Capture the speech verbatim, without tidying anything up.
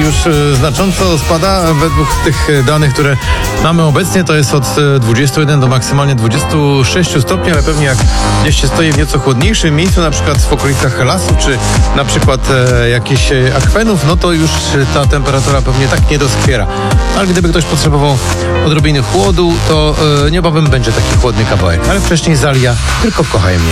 już e, znacząco spada. Według tych danych, które mamy obecnie, to jest od e, dwudziestu jeden do maksymalnie dwudziestu sześciu stopni, ale pewnie jak gdzieś się stoi w nieco chłodniejszym miejscu, na przykład w okolicach lasu, czy na przykład e, jakichś e, akwenów, no to już ta temperatura pewnie tak nie doskwiera. Ale gdyby ktoś potrzebował odrobiny chłodu, to e, niebawem będzie taki chłodny kawałek. Ale wcześniej Zalia, tylko kochaj mnie.